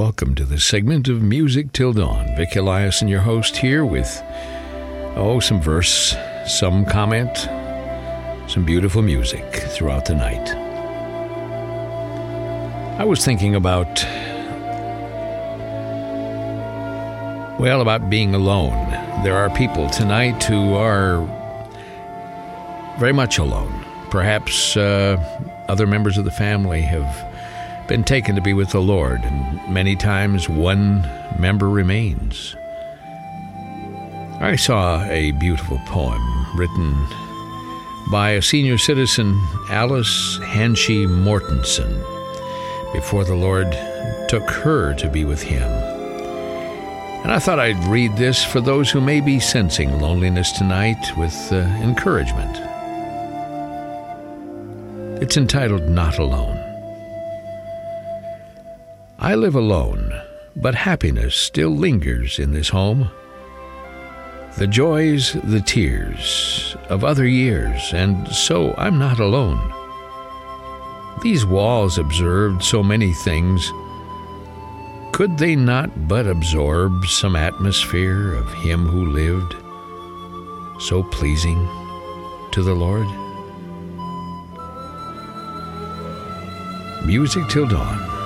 welcome to this segment of Music Till Dawn. Vic Eliason, your host, here with, some verse, some comment, some beautiful music throughout the night. I was thinking about being alone. There are people tonight who are very much alone. Perhaps other members of the family have been taken to be with the Lord, and many times one member remains. I saw a beautiful poem written by a senior citizen, Alice Hanshee Mortensen, before the Lord took her to be with him. And I thought I'd read this for those who may be sensing loneliness tonight with encouragement. It's entitled, Not Alone. I live alone, but happiness still lingers in this home. The joys, the tears of other years, and so I'm not alone. These walls observed so many things. Could they not but absorb some atmosphere of him who lived so pleasing to the Lord? Music Till Dawn.